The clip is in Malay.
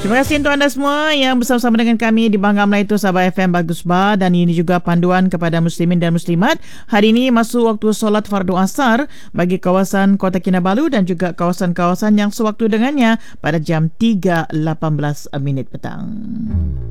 Terima kasih untuk anda semua yang bersama-sama dengan kami di Bangga Melayu Sabah FM Bagus Bar, dan ini juga panduan kepada muslimin dan muslimat. Hari ini masuk waktu solat fardu asar bagi kawasan Kota Kinabalu dan juga kawasan-kawasan yang sewaktu dengannya pada jam 3.18 petang.